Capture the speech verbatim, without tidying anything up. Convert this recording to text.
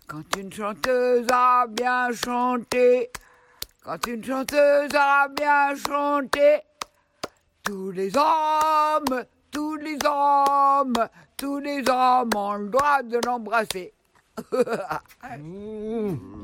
Quand une chanteuse a bien chanté, quand une chanteuse a bien chanté, tous les hommes, tous les hommes, tous les hommes ont le droit de l'embrasser. Mmh.